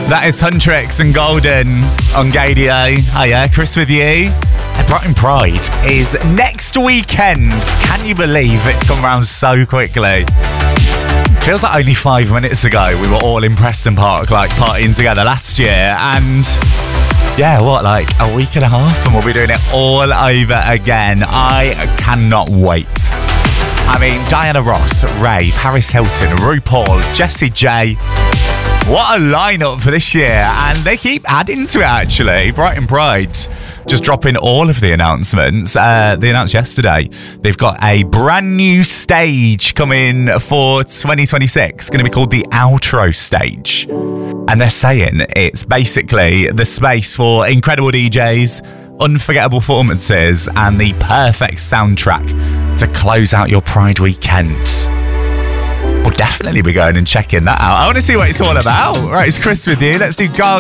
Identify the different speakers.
Speaker 1: That is Huntrix and Golden on Gadio. Hiya, Chris with you. Brighton Pride is next weekend. Can you believe it's come around so quickly? Feels like only 5 minutes ago we were all in Preston Park, like partying together last year, and yeah, like a week and a half and we'll be doing it all over again. I cannot wait. I mean, Diana Ross, Ray, Paris Hilton, RuPaul, Jessie J. What a lineup for this year, and they keep adding to it actually. Brighton Pride just dropping all of the announcements. They announced yesterday they've got a brand new stage coming for 2026. It's going to be called the Outro Stage. And they're saying it's basically the space for incredible DJs, unforgettable performances, and the perfect soundtrack to close out your Pride weekend. We'll definitely be going and checking that out. I want to see what it's all about. Right, it's Chris with you. Let's do Gargoyle.